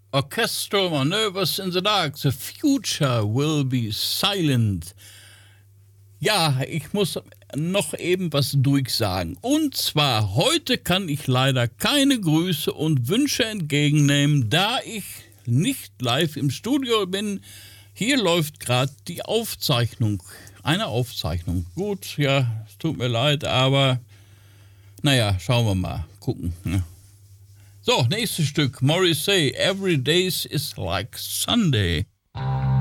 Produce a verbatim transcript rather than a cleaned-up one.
Orchestral Manoeuvres in the Dark. The future will be silent. Ja, ich muss noch eben was durchsagen. Und zwar, heute kann ich leider keine Grüße und Wünsche entgegennehmen, da ich nicht live im Studio bin. Hier läuft gerade die Aufzeichnung. Eine Aufzeichnung. Gut, ja, es tut mir leid, aber naja, schauen wir mal. Gucken. Ne? So, nächstes Stück. Morrissey, Every Day is like Sunday.